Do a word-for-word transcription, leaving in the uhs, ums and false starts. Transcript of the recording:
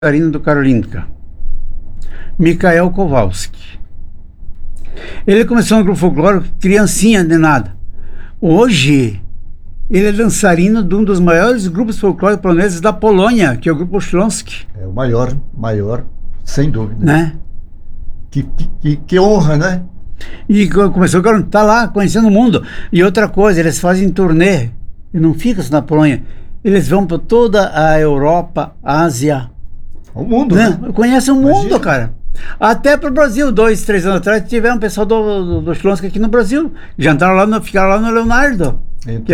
dançarino do Karolinka, Mikhail Kowalski. Ele começou no grupo folclórico, criancinha de nada. Hoje, ele é dançarino de um dos maiores grupos folclóricos poloneses da Polônia, que é o Grupo Śląski. É o maior, maior, sem dúvida. Né? Que, que, que honra, né? E começou a tá lá, conhecendo o mundo. E outra coisa, eles fazem turnê, e não ficam só na Polônia, eles vão para toda a Europa, Ásia. O mundo, né? né? Conhecem o mundo, Imagina. Cara. Até para o Brasil, dois, três anos atrás, tivemos um pessoal do, do, do Śląski aqui no Brasil. Já entraram lá, no, ficaram lá no Leonardo. Então,